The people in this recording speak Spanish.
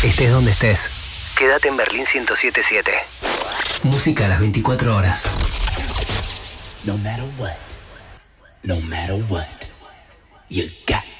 Estés donde estés, quédate en Berlín 107.7. Música a las 24 horas. No matter what, you